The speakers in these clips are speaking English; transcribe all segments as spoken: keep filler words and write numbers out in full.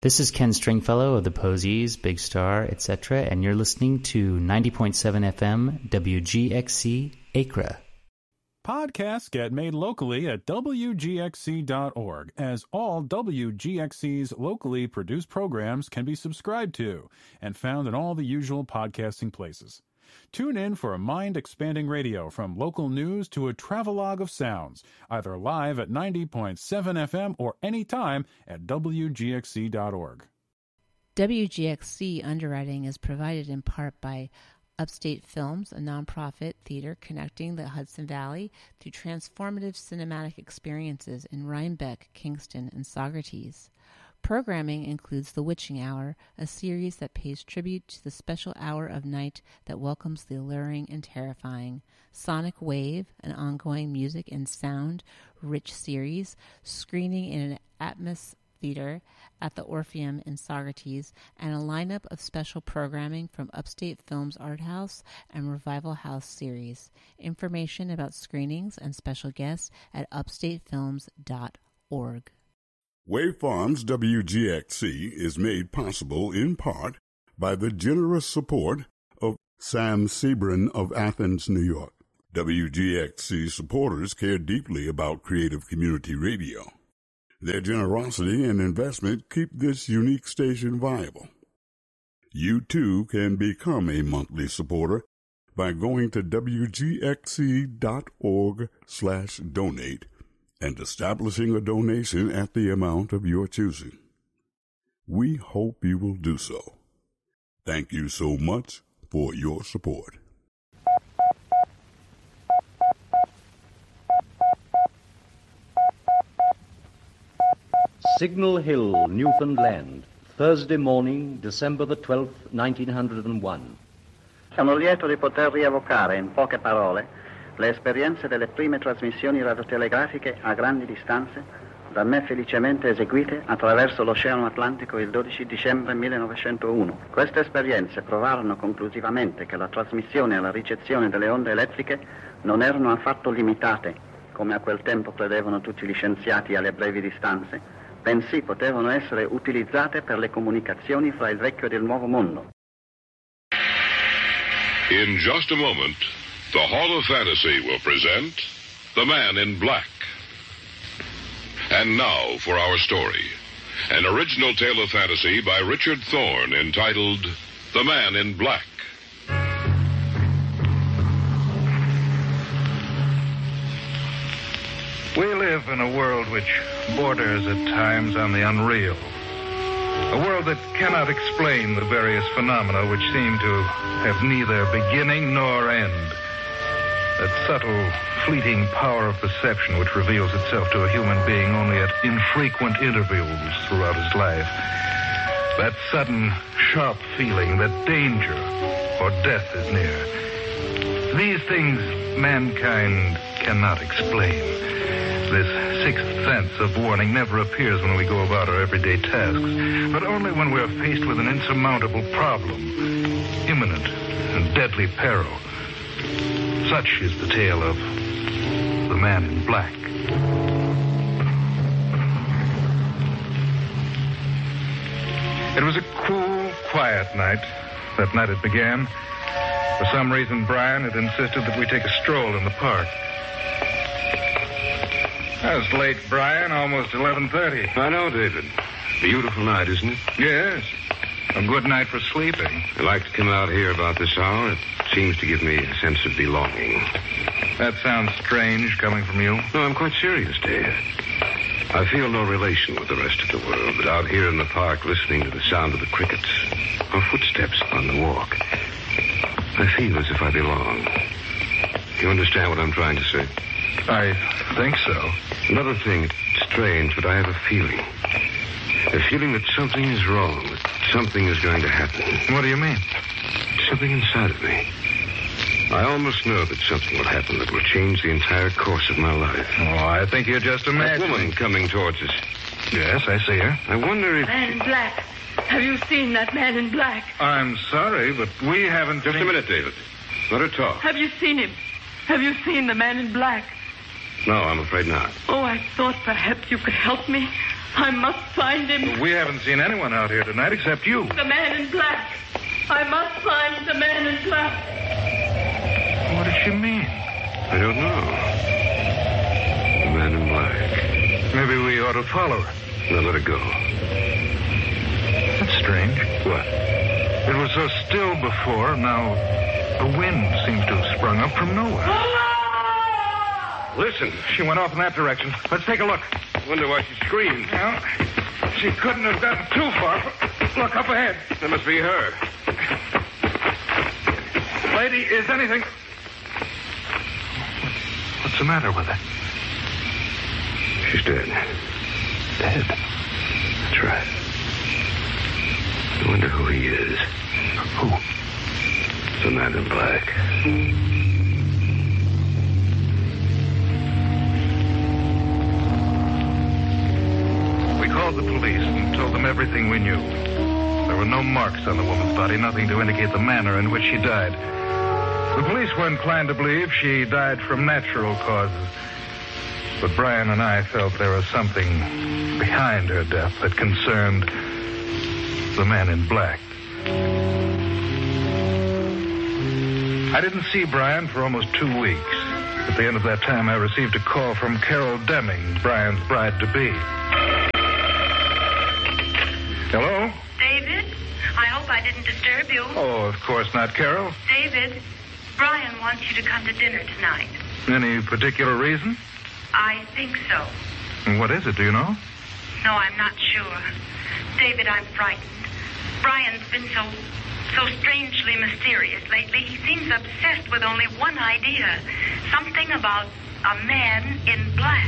This is Ken Stringfellow of the Posies, Big Star, et cetera, and you're listening to ninety point seven F M W G X C Acra. Podcasts get made locally at W G X C dot org, as all W G X C's locally produced programs can be subscribed to and found in all the usual podcasting places. Tune in for a mind-expanding radio from local news to a travelogue of sounds, either live at ninety point seven F M or anytime at W G X C dot org. W G X C underwriting is provided in part by Upstate Films, a nonprofit theater connecting the Hudson Valley through transformative cinematic experiences in Rhinebeck, Kingston, and Saugerties. Programming includes The Witching Hour, a series that pays tribute to the special hour of night that welcomes the alluring and terrifying. Sonic Wave, an ongoing music and sound-rich series, screening in an Atmos Theater at the Orpheum in Saugerties, and a lineup of special programming from Upstate Films Art House and Revival House series. Information about screenings and special guests at upstate films dot org. Wave Farms W G X C is made possible in part by the generous support of Sam Sebrin of Athens, New York. W G X C supporters care deeply about creative community radio. Their generosity and investment keep this unique station viable. You, too, can become a monthly supporter by going to W G X C dot org slash donate and establishing a donation at the amount of your choosing. We hope you will do so. Thank you so much for your support. Signal Hill, Newfoundland, Thursday morning, December the twelfth, nineteen oh one. Sono lieto di poter rievocare in poche parole le esperienze delle prime trasmissioni radiotelegrafiche a grandi distanze da me felicemente eseguite attraverso l'Oceano Atlantico il dodici dicembre millenovecentouno. Queste esperienze provarono conclusivamente che la trasmissione e la ricezione delle onde elettriche non erano affatto limitate, come a quel tempo credevano tutti gli scienziati, alle brevi distanze, bensì potevano essere utilizzate per le comunicazioni fra il vecchio ed il nuovo mondo. In just a moment, the Hall of Fantasy will present The Man in Black. And now for our story, an original tale of fantasy by Richard Thorne entitled The Man in Black. We live in a world which borders at times on the unreal. A world that cannot explain the various phenomena which seem to have neither beginning nor end. That subtle, fleeting power of perception which reveals itself to a human being only at infrequent intervals throughout his life. That sudden, sharp feeling that danger or death is near. These things mankind cannot explain. This sixth sense of warning never appears when we go about our everyday tasks, but only when we're faced with an insurmountable problem, imminent and deadly peril. Such is the tale of The Man in Black. It was a cool, quiet night. That night it began. For some reason, Brian had insisted that we take a stroll in the park. It's late, Brian, almost eleven thirty. I know, David. Beautiful night, isn't it? Yes. A good night for sleeping. I like to come out here about this hour. It seems to give me a sense of belonging. That sounds strange coming from you. No, I'm quite serious, Dave. I feel no relation with the rest of the world, but out here in the park, listening to the sound of the crickets, or footsteps on the walk, I feel as if I belong. You understand what I'm trying to say? I think so. Another thing, it's strange, but I have a feeling. A feeling that something is wrong, that something is going to happen. What do you mean? Something inside of me. I almost know that something will happen that will change the entire course of my life. Oh, I think you're just imagining. That woman coming towards us. Yes, I see her. I wonder if... Man in black. Have you seen that man in black? I'm sorry, but we haven't... Just seen... a minute, David. Let her talk. Have you seen him? Have you seen the man in black? No, I'm afraid not. Oh, I thought perhaps you could help me. I must find him. We haven't seen anyone out here tonight except you. The man in black. I must find the man in black. What does she mean? I don't know. The man in black. Maybe we ought to follow her. Now let her go. That's strange. What? It was so still before. Now a wind seems to have sprung up from nowhere. Listen. She went off in that direction. Let's take a look. Wonder why she screamed. Well, she couldn't have gotten too far. Look up ahead. That must be her. Lady, is anything... What's the matter with her? She's dead. Dead? That's right. I wonder who he is. Who? The man in black. We called the police and told them everything we knew. There were no marks on the woman's body, nothing to indicate the manner in which she died. The police were inclined to believe she died from natural causes. But Brian and I felt there was something behind her death that concerned the man in black. I didn't see Brian for almost two weeks. At the end of that time, I received a call from Carol Deming, Brian's bride-to-be. Hello? David, I hope I didn't disturb you. Oh, of course not, Carol. David, Brian wants you to come to dinner tonight. Any particular reason? I think so. What is it, do you know? No, I'm not sure. David, I'm frightened. Brian's been so, so strangely mysterious lately. He seems obsessed with only one idea. Something about a man in black.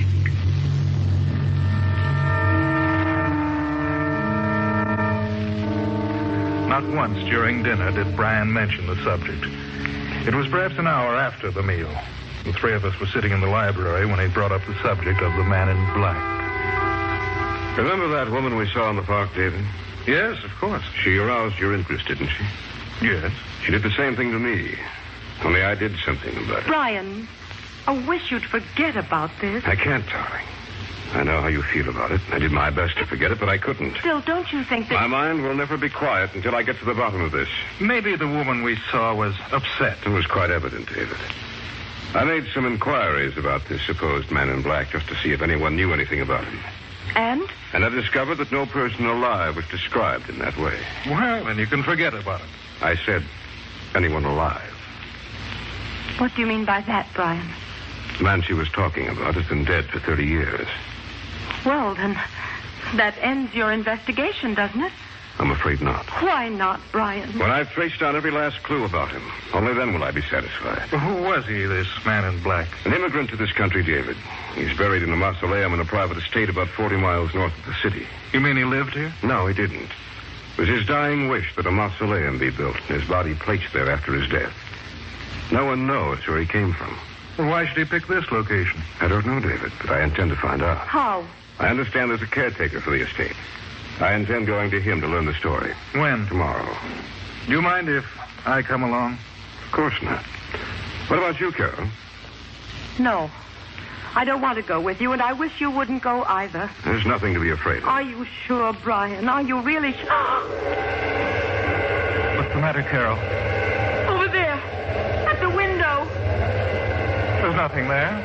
Not once during dinner did Brian mention the subject. It was perhaps an hour after the meal. The three of us were sitting in the library when he brought up the subject of the man in black. Remember that woman we saw in the park, David? Yes, of course. She aroused your interest, didn't she? Yes. She did the same thing to me. Only I did something about it. Brian, I wish you'd forget about this. I can't, darling. I know how you feel about it. I did my best to forget it, but I couldn't. Still, don't you think that... My mind will never be quiet until I get to the bottom of this. Maybe the woman we saw was upset. It was quite evident, David. I made some inquiries about this supposed man in black just to see if anyone knew anything about him. And? And I discovered that no person alive was described in that way. Well, then you can forget about it. I said anyone alive. What do you mean by that, Brian? The man she was talking about has been dead for thirty years. Well, then, that ends your investigation, doesn't it? I'm afraid not. Why not, Brian? When I've traced down every last clue about him, only then will I be satisfied. Well, who was he, this man in black? An immigrant to this country, David. He's buried in a mausoleum in a private estate about forty miles north of the city. You mean he lived here? No, he didn't. It was his dying wish that a mausoleum be built and his body placed there after his death. No one knows where he came from. Well, why should he pick this location? I don't know, David, but I intend to find out. How? I understand there's a caretaker for the estate. I intend going to him to learn the story. When? Tomorrow. Do you mind if I come along? Of course not. What about you, Carol? No. I don't want to go with you, and I wish you wouldn't go either. There's nothing to be afraid of. Are you sure, Brian? Are you really sure? What's the matter, Carol? Over there. At the window. There's nothing there.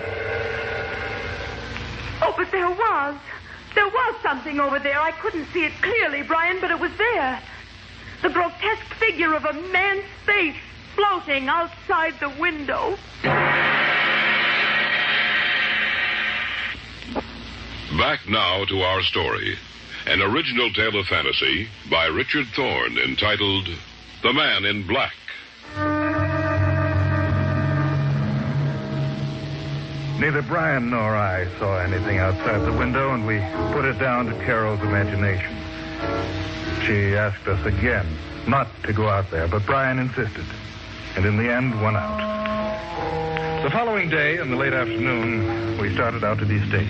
Oh, but there was. There was something over there. I couldn't see it clearly, Brian, but it was there. The grotesque figure of a man's face floating outside the window. Back now to our story. An original tale of fantasy by Richard Thorne entitled The Man in Black. Neither Brian nor I saw anything outside the window, and we put it down to Carol's imagination. She asked us again not to go out there, but Brian insisted, and in the end won out. The following day, in the late afternoon, we started out to the estate.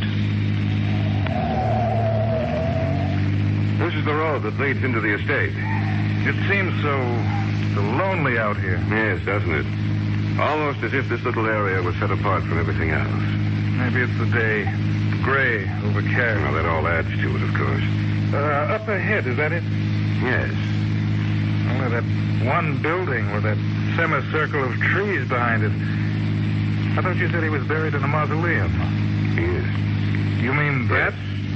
This is the road that leads into the estate. It seems so, so lonely out here. Yes, doesn't it? Almost as if this little area was set apart from everything else. Maybe it's the day. gray overcast. Well, that all adds to it, of course. Uh, up ahead, is that it? Yes. Oh, that one building with that semicircle of trees behind it. I thought you said he was buried in a mausoleum. He is. You mean that?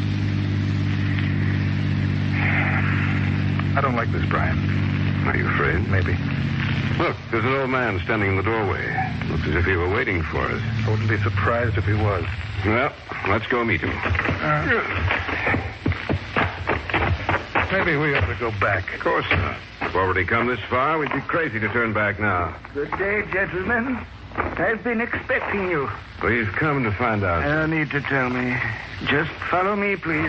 I don't like this, Brian. Are you afraid? Maybe. Look, there's an old man standing in the doorway. Looks as if he were waiting for us. I wouldn't be surprised if he was. Well, let's go meet him. Uh, maybe we ought to go back. Of course not. We've already come this far. We'd be crazy to turn back now. Good day, gentlemen. I've been expecting you. We've come to find out. No need to tell me. Just follow me, please.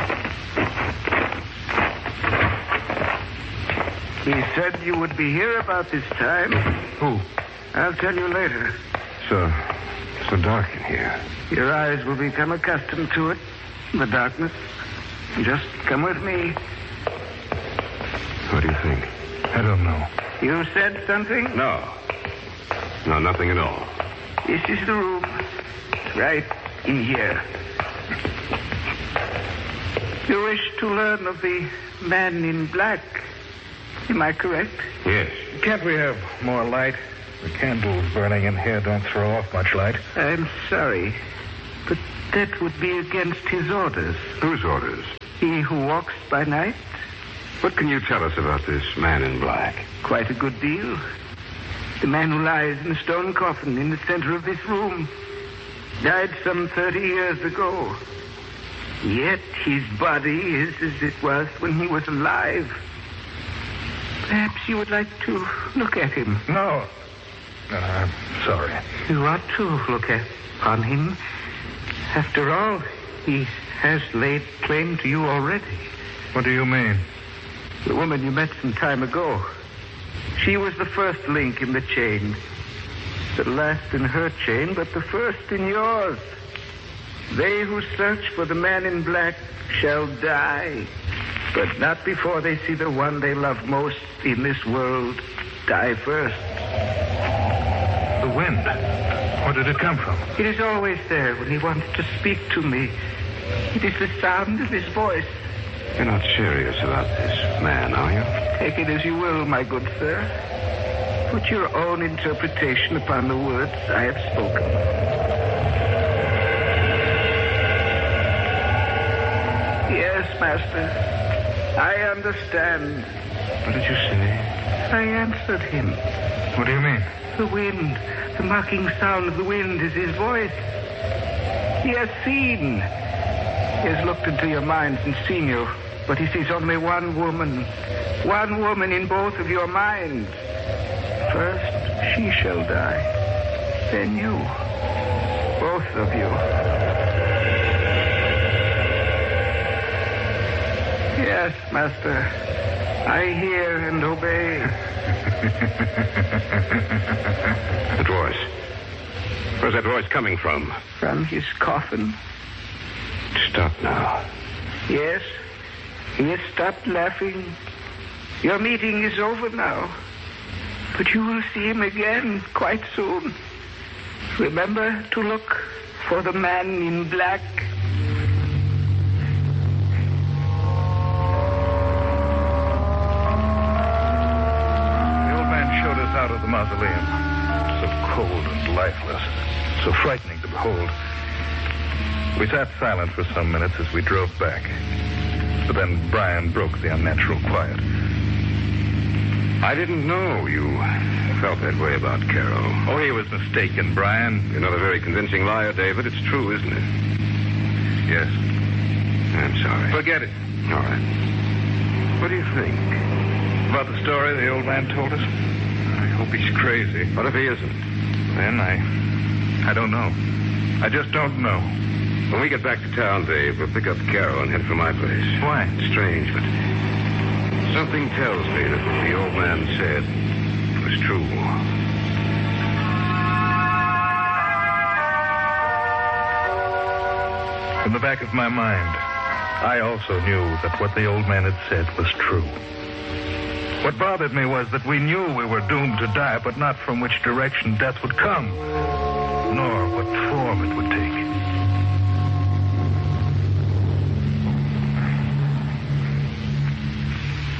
He said you would be here about this time. Who? I'll tell you later. So, so dark in here. Your eyes will become accustomed to it, the darkness. Just come with me. What do you think? I don't know. You said something? No. No, nothing at all. This is the room. Right in here. You wish to learn of the man in black. Am I correct? Yes. Can't we have more light? The candles burning in here don't throw off much light. I'm sorry, but that would be against his orders. Whose orders? He who walks by night? What can you tell us about this man in black? Quite a good deal. The man who lies in the stone coffin in the center of this room died some thirty years ago. Yet his body is as it was when he was alive. Perhaps you would like to look at him. No. No, I'm sorry. You ought to look at on him. After all, he has laid claim to you already. What do you mean? The woman you met some time ago. She was the first link in the chain. The last in her chain, but the first in yours. They who search for the man in black shall die, but not before they see the one they love most in this world die first. The wind. Where did it come from? It is always there when he wants to speak to me. It is the sound of his voice. You're not serious about this man, are you? Take it as you will, my good sir. Put your own interpretation upon the words I have spoken. Yes, Master. I understand. What did you say? I answered him. What do you mean? The wind. The mocking sound of the wind is his voice. He has seen. He has looked into your minds and seen you, but he sees only one woman. One woman in both of your minds. First, she shall die. Then you. Both of you. Yes, Master. I hear and obey. That voice. Where's that voice coming from? From his coffin. Stop now. Yes. He has stopped laughing. Your meeting is over now. But you will see him again quite soon. Remember to look for the man in black. The old man showed us out of the mausoleum. So cold and lifeless. So frightening to behold. We sat silent for some minutes as we drove back. But then Brian broke the unnatural quiet. I didn't know you felt that way about Carol. Oh, he was mistaken, Brian. You're not a very convincing liar, David. It's true, isn't it? Yes. I'm sorry. Forget it. All right. What do you think? About the story the old man told us? I hope he's crazy. What if he isn't? Then I... I don't know. I just don't know. When we get back to town, Dave, we'll pick up Carol and head for my place. Why? It's strange, but something tells me that what the old man said was true. In the back of my mind, I also knew that what the old man had said was true. What bothered me was that we knew we were doomed to die, but not from which direction death would come, nor what form it would take.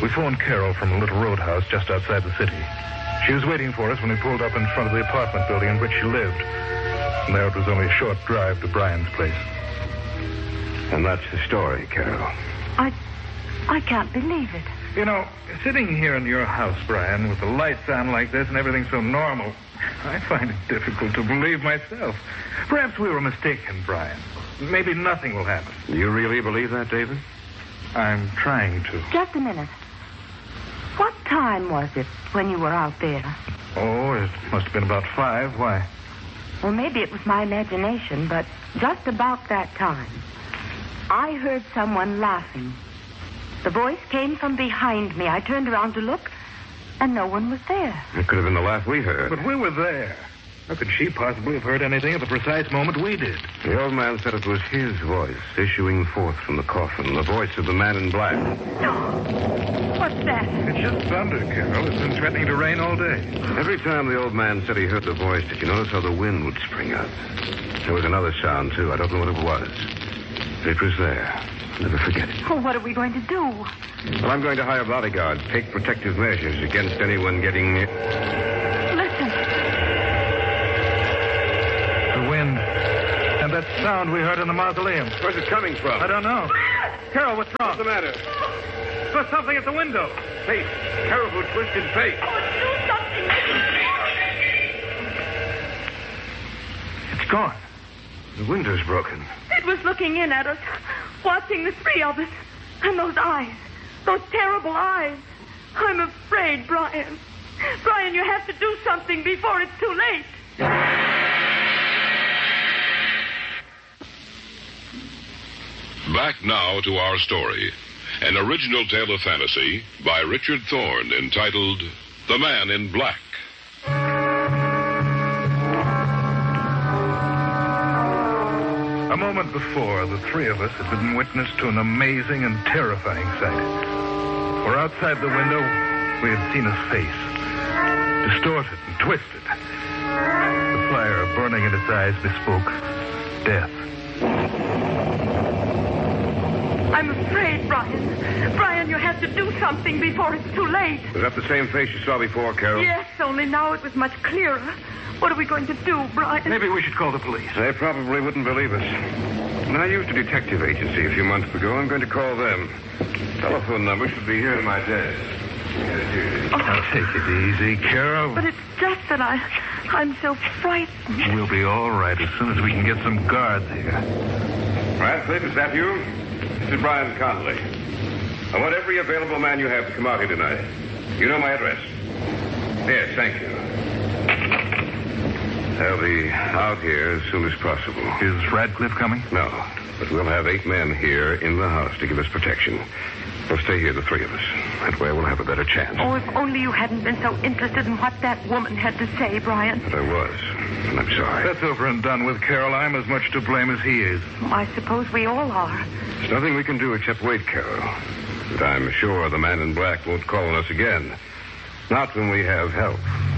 We phoned Carol from a little roadhouse just outside the city. She was waiting for us when we pulled up in front of the apartment building in which she lived. And there it was only a short drive to Brian's place. And that's the story, Carol. I... I can't believe it. You know, sitting here in your house, Brian, with the lights on like this and everything so normal, I find it difficult to believe myself. Perhaps we were mistaken, Brian. Maybe nothing will happen. You really believe that, David? I'm trying to. Just a minute. What time was it when you were out there? Oh, it must have been about five. Why? Well, maybe it was my imagination, but just about that time, I heard someone laughing. The voice came from behind me. I turned around to look, and no one was there. It could have been the laugh we heard. But we were there. How could she possibly have heard anything at the precise moment we did? The old man said it was his voice issuing forth from the coffin, the voice of the man in black. No. What's that? It's just thunder, Carol. It's been threatening to rain all day. Every time the old man said he heard the voice, did you notice how the wind would spring up? There was another sound, too. I don't know what it was. But it was there. I'll never forget it. Oh, what are we going to do? Well, I'm going to hire bodyguards, take protective measures against anyone getting... Listen. The wind. And that sound we heard in the mausoleum. Where's it coming from? I don't know. Carol, what's wrong? What's the matter? There's something at the window. Face. Terrible twisted face. Oh, do something. It's gone. The window's broken. It was looking in at us, watching the three of us. And those eyes. Those terrible eyes. I'm afraid, Brian. Brian, you have to do something before it's too late. Back now to our story. An original tale of fantasy by Richard Thorne entitled The Man in Black. A moment before, the three of us had been witness to an amazing and terrifying sight. For outside the window, we had seen a face, distorted and twisted. The fire burning in its eyes bespoke death. I'm afraid, Brian. Brian, you have to do something before it's too late. Was that the same face you saw before, Carol? Yes, only now it was much clearer. What are we going to do, Brian? Maybe we should call the police. They probably wouldn't believe us. When I used a detective agency a few months ago, I'm going to call them. Telephone number should be here in my desk. Yes, here. Oh. Now, take it easy, Carol. But it's just that I, I'm so frightened. We'll be all right as soon as we can get some guards here. Radcliffe, is that you? This is Brian Conley. I want every available man you have to come out here tonight. You know my address. Yes, thank you. They'll be out here as soon as possible. Is Radcliffe coming? No, but we'll have eight men here in the house to give us protection. We'll stay here, the three of us. That way we'll have a better chance. Oh, if only you hadn't been so interested in what that woman had to say, Brian. But I was, and I'm sorry. That's over and done with, Carol. I'm as much to blame as he is. Oh, I suppose we all are. There's nothing we can do except wait, Carol. But I'm sure the man in black won't call on us again. Not when we have help.